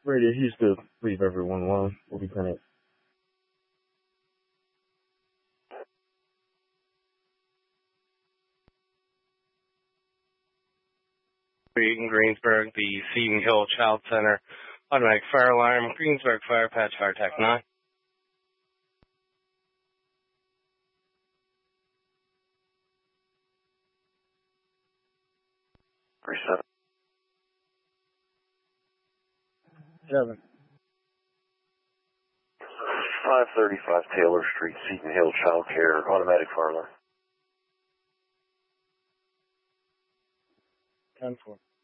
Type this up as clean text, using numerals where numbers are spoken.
Radio, he used to leave everyone alone. We'll be connected. In Greensburg, the Seton Hill Child Center automatic fire alarm, Greensburg Fire Patch, Fire Tech 9. 37. 7. 535 Taylor Street, Seton Hill Child Care, automatic fire alarm. 10-4.